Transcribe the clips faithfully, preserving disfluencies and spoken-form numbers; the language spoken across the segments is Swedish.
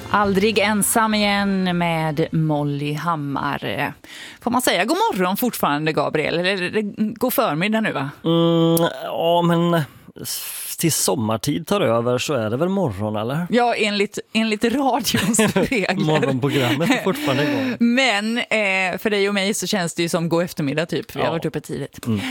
Aldrig ensam igen med Molly Hammar. Får man säga god morgon fortfarande, Gabriel? Eller god förmiddag nu, va? Mm, ja, men till sommartid tar över så är det väl morgon, eller? Ja, enligt, enligt radions regler. Morgonprogrammet är fortfarande igång. Men eh, för dig och mig så känns det ju som god eftermiddag typ. Vi har Ja. varit uppe tidigt. Mm.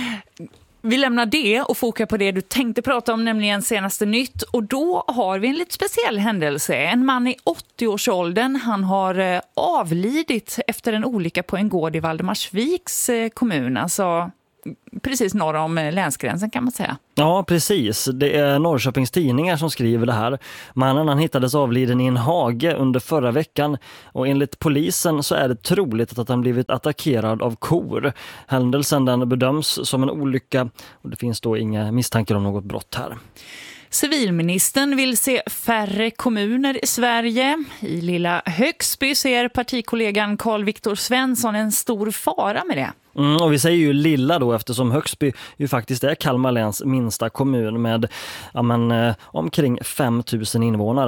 Vi lämnar det och fokar på det du tänkte prata om, nämligen senaste nytt. Och då har vi en lite speciell händelse. En man i åttio-årsåldern, han har eh, avlidit efter en olycka på en gård i Valdemarsviks eh, kommun. Alltså precis norr om eh, länsgränsen, kan man säga. Ja, precis. Det är Norrköpings tidningar som skriver det här. Mannen, han hittades avliden i en hage under förra veckan och enligt polisen så är det troligt att han blivit attackerad av kor. Händelsen den bedöms som en olycka och det finns då inga misstankar om något brott här. Civilministern vill se färre kommuner i Sverige. I lilla Högsby ser partikollegan Carl Viktor Svensson en stor fara med det. Mm, och vi säger ju lilla då eftersom Högsby ju faktiskt är Kalmar läns minsta kommun med ja, men, eh, omkring fem tusen invånare.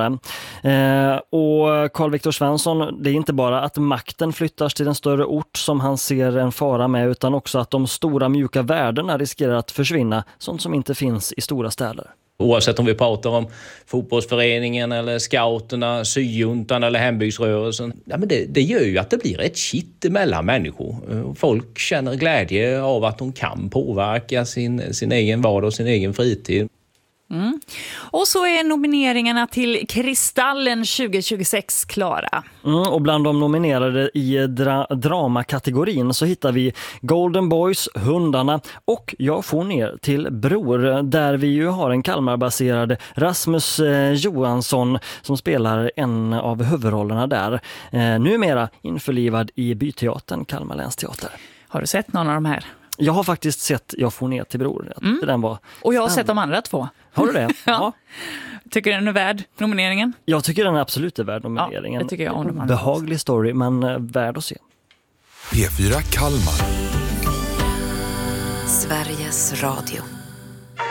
Eh, och Carl Viktor Svensson, det är inte bara att makten flyttas till en större ort som han ser en fara med, utan också att de stora mjuka värdena riskerar att försvinna, sånt som inte finns i stora städer. Oavsett om vi pratar om fotbollsföreningen eller scouterna, syjuntan eller hembygdsrörelsen. Ja, men det, det gör ju att det blir ett kitt mellan människor. Folk känner glädje av att de kan påverka sin, sin egen vardag och sin egen fritid. Mm. Och så är nomineringarna till Kristallen tjugo tjugosex klara. Mm, och bland de nominerade i dra- dramakategorin så hittar vi Golden Boys, Hundarna och Jag får ner till Bror, där vi ju har en Kalmarbaserad Rasmus eh, Johansson som spelar en av huvudrollerna där. Eh, numera införlivad i Byteatern, Kalmar länsteater. Har du sett någon av de här? Jag har faktiskt sett Jag får ner till Bror. Mm. Den var och jag har spännande. sett de andra två. Har du det? Ja. Ja. Tycker den är värd nomineringen? Jag tycker den är absolut är värd nomineringen. Ja, det tycker jag om de andra. Behaglig story, men uh, värd att se. P fyra Kalmar. Sveriges Radio.